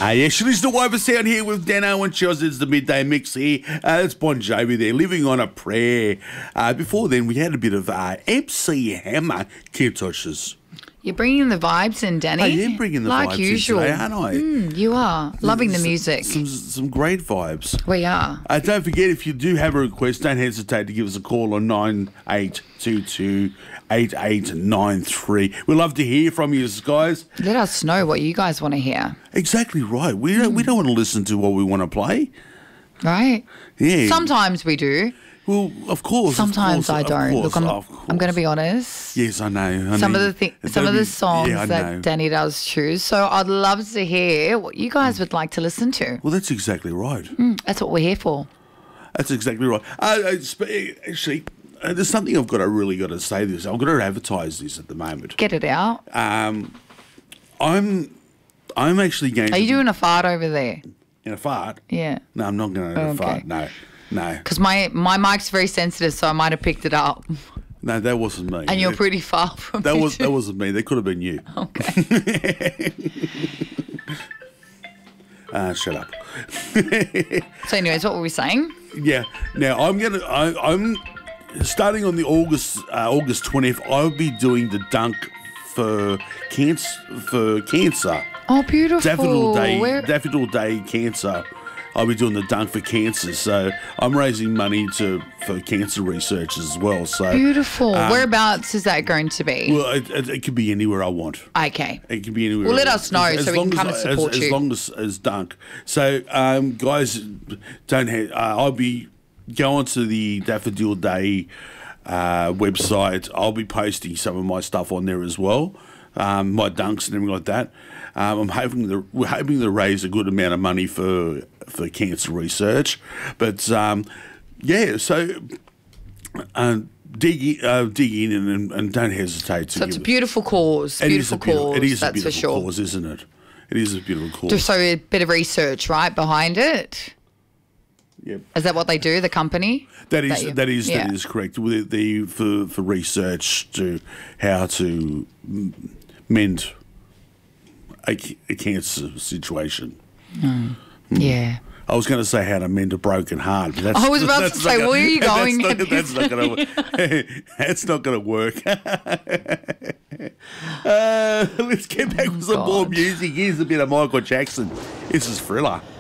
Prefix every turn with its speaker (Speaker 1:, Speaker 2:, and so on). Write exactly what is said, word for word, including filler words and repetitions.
Speaker 1: Uh, yeah, she lives to Wover Sound here with Dano and Chos. It's the midday mix here. Uh, it's Bon Jovi there, living on a prayer. Uh, before then, we had a bit of uh, M C Hammer, Kintoshes.
Speaker 2: You're bringing the vibes in, Danny.
Speaker 1: I am bringing the
Speaker 2: like
Speaker 1: vibes
Speaker 2: usual.
Speaker 1: in today, aren't I?
Speaker 2: Mm, you are. Loving the
Speaker 1: Some-
Speaker 2: music.
Speaker 1: Some, some great vibes.
Speaker 2: We are.
Speaker 1: Uh, don't forget, if you do have a request, don't hesitate to give us a call on nine eight two two, eight eight nine three. We'd love to hear from you guys.
Speaker 2: Let us know what you guys want to hear.
Speaker 1: Exactly right. We don't, we don't want to listen to what we want to play.
Speaker 2: Right?
Speaker 1: Yeah.
Speaker 2: Sometimes we do.
Speaker 1: Well, of course.
Speaker 2: Sometimes
Speaker 1: of course,
Speaker 2: I don't.
Speaker 1: Of course,
Speaker 2: Look, I'm,
Speaker 1: of course.
Speaker 2: I'm going to be honest.
Speaker 1: Yes, I know. I
Speaker 2: Some
Speaker 1: mean,
Speaker 2: of the thi- some
Speaker 1: don't
Speaker 2: of the
Speaker 1: be-
Speaker 2: songs
Speaker 1: yeah, I know.
Speaker 2: that Danny does choose. So I'd love to hear what you guys would like to listen to.
Speaker 1: Well, that's exactly right.
Speaker 2: Mm, that's what we're here for.
Speaker 1: That's exactly right. Uh, uh, sp- actually, uh, there's something I've got to really got to say this. I've got to advertise this at the moment.
Speaker 2: Get it out.
Speaker 1: Um, I'm, I'm actually going.
Speaker 2: Are
Speaker 1: to
Speaker 2: you doing a fart over there?
Speaker 1: in a fart?
Speaker 2: Yeah.
Speaker 1: No, I'm not going to
Speaker 2: Oh, okay.
Speaker 1: fart. No, no,
Speaker 2: Because my, my mic's very sensitive, so I might have picked it up.
Speaker 1: no. That wasn't me.
Speaker 2: And you're
Speaker 1: That-
Speaker 2: pretty far from
Speaker 1: That
Speaker 2: me
Speaker 1: was
Speaker 2: too.
Speaker 1: that wasn't me. That could have been you.
Speaker 2: Okay.
Speaker 1: Uh, shut up.
Speaker 2: So anyways, what were we saying?
Speaker 1: Yeah. Now I'm gonna. I, I'm starting on the August uh, August twentieth. I'll be doing the dunk for cancer for cancer.
Speaker 2: Oh, beautiful.
Speaker 1: Daffodil Day.
Speaker 2: Where-
Speaker 1: Daffodil Day Cancer. I'll be doing the dunk for cancer. So I'm raising money to for cancer research as well. So
Speaker 2: Beautiful.
Speaker 1: um,
Speaker 2: Whereabouts is that going to be?
Speaker 1: well, it, it, it could be anywhere I want.
Speaker 2: Okay.
Speaker 1: It can be anywhere.
Speaker 2: Well, let
Speaker 1: I
Speaker 2: us
Speaker 1: want.
Speaker 2: know so we
Speaker 1: long
Speaker 2: can come
Speaker 1: as,
Speaker 2: and support
Speaker 1: as,
Speaker 2: you.
Speaker 1: As long as, as dunk. So, um, guys, don't have. Uh, I'll be going to the Daffodil Day uh, website. I'll be posting some of my stuff on there as well, um, my dunks and everything like that. Um, I'm hoping to, we're hoping to raise a good amount of money for for cancer research, but um, yeah. So. Uh, dig, in- uh, dig in and, and don't hesitate to
Speaker 2: So it's a
Speaker 1: give-
Speaker 2: beautiful cause.
Speaker 1: it is
Speaker 2: Beautiful
Speaker 1: a beautiful,
Speaker 2: cause.
Speaker 1: it is a
Speaker 2: that's
Speaker 1: beautiful
Speaker 2: for sure.
Speaker 1: cause, isn't it? It is a beautiful cause.
Speaker 2: Just so a bit of research, right, behind it.
Speaker 1: Yep.
Speaker 2: Is that what they do, the company?
Speaker 1: That is
Speaker 2: you-
Speaker 1: that is
Speaker 2: yeah.
Speaker 1: that is correct. With the for for research to how to m- mend a, c- a cancer situation.
Speaker 2: Yeah.
Speaker 1: I was going to say how to mend a broken heart. But that's,
Speaker 2: I was about to
Speaker 1: that's
Speaker 2: say,
Speaker 1: not
Speaker 2: where are you going
Speaker 1: That's not,
Speaker 2: with
Speaker 1: that's not going to. That's not going to work. uh, let's get back with some more
Speaker 2: God.
Speaker 1: music. Here's a bit of Michael Jackson. This is Thriller.